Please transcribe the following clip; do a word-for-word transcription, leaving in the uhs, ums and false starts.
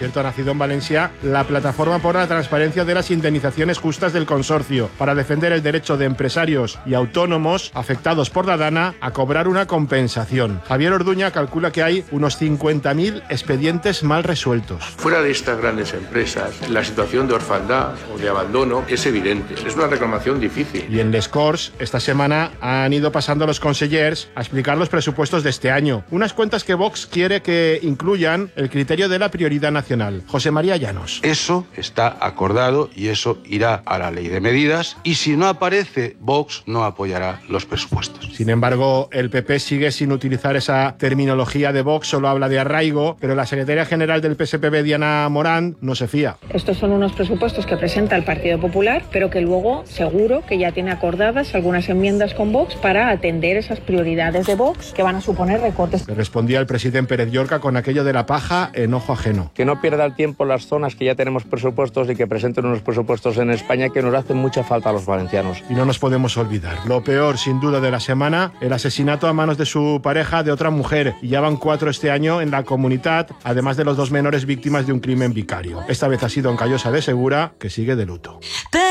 cierto, ha nacido en Valencia la Plataforma por la Transparencia de las Indemnizaciones Justas del Consorcio, para defender el derecho de empresarios y autónomos afectados por la Dana a cobrar una compensación. Javier Orduña calcula que hay unos cincuenta mil expedientes mal resueltos. Fuera de estas grandes empresas, la situación de orfandad o de abandono es evidente. Es una reclamación difícil. Y en Les Corts, esta semana han ido pasando los consellers a explicar los presupuestos de este año. Unas cuentas que Vox quiere que incluyan el criterio de la prioridad nacional. José María Llanos. Eso está acordado y eso irá a la ley de medidas, y si no aparece, Vox no apoyará los presupuestos. Sin embargo, el P P sigue sin utilizar esa terminología de Vox, solo habla de arraigo, pero la secretaria general del P S P B, Diana Morán, no se fía. Estos son unos presupuestos que presenta el Partido Popular, pero que luego seguro que ya tiene acordadas algunas enmiendas con Vox para atender esas prioridades de Vox que van a suponer recortes. Le respondía el presidente Pérez Llorca con aquello de la paja en ojo ajeno. Que no pierda el tiempo las zonas que ya tenemos presupuestos y que presenten unos presupuestos en España que nos hacen mucha falta a los valencianos. Y no nos podemos olvidar. Lo peor, sin duda, de la semana, el asesinato a manos de su pareja de otra mujer. Y ya van cuatro este año en la comunidad, además de los dos menores víctimas de un crimen vicario. Esta vez ha sido en Callosa de Segura, que sigue de luto.